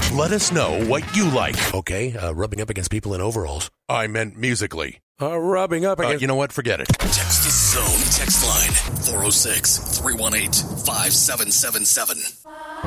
Let us know what you like. Okay, rubbing up against people in overalls. I meant musically. Rubbing up against... you know what? Forget it. Text the Zone text line 406-318-5777.